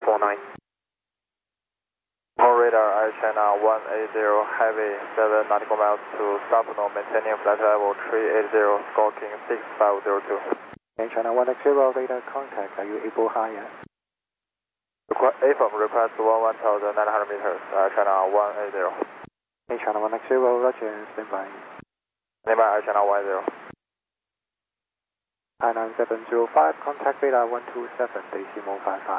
49. On radar, Air China 180 Heavy 7 nautical miles to Subno, maintaining flight level 380, squawking 6502. Air China 180 radar contact, are you able higher? AFM request 11,900 meters, Air China 180. Air China 180, roger, stand by. Nearby Air China 180. I9705, contact radar 127, decimal 55.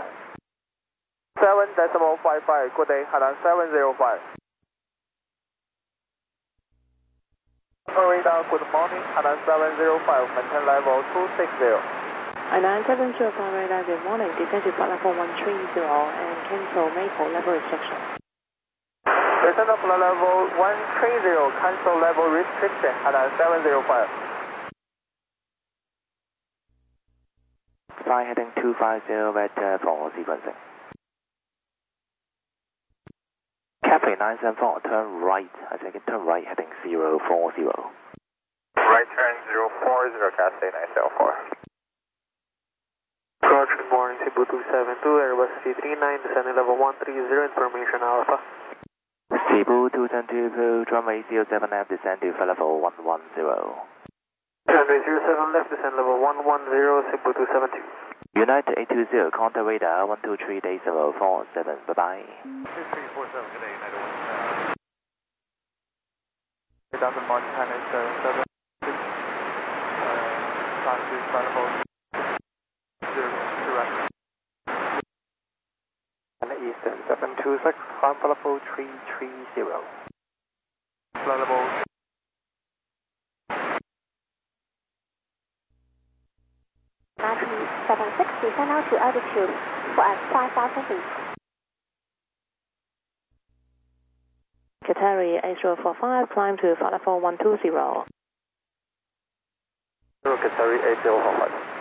7.55, good day, Hainan 705. Radar, good morning, Hainan 705, maintain level 260. Hainan 705 radar, good morning, descend to flight level 130 and cancel Maple level restriction. Descend to flight level 130, cancel level restriction, Hainan 705. Fly heading 250 vector for sequencing. Cathay 974, turn right, I think turn right heading 040. Right turn 040, Cathay 974. Approach, good morning, Cebu 272, Airbus C39, descending level 130, information Alpha. Cebu 272, runway 07 left, descend to flight level 110. Runway 07 left, descend level 110, Cebu 272. United 820, contact radar 123 day 047, bye-bye. 2347, good day, United 1. 2000 Montana 7, time to flight level 0, direct. And Eastern 726, climb level 330. Flight level 76, descend now to altitude for at 5,000 feet. Qatari 8045, climb to flight level 120. Qatari 8045.